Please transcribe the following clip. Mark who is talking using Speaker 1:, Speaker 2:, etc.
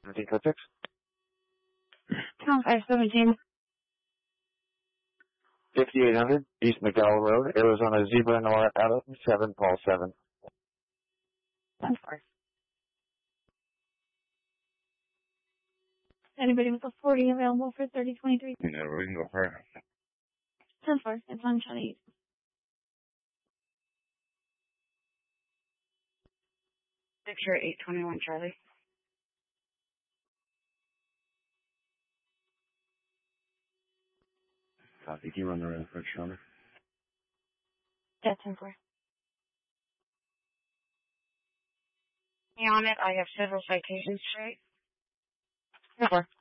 Speaker 1: 1746.
Speaker 2: 517.
Speaker 1: 5800 East McDowell Road, Arizona Zebra Nora Adam 7 Paul 7.
Speaker 2: 10-4. Anybody with a 40 available for 3023?
Speaker 1: Yeah, we can go for it.
Speaker 2: 10-4. It's on Chinese.
Speaker 3: Picture 821 Charlie.
Speaker 1: Copy. Can you run the registration number?
Speaker 2: Yeah, 10-4.
Speaker 3: On it, I have several citations straight.
Speaker 2: 10-4.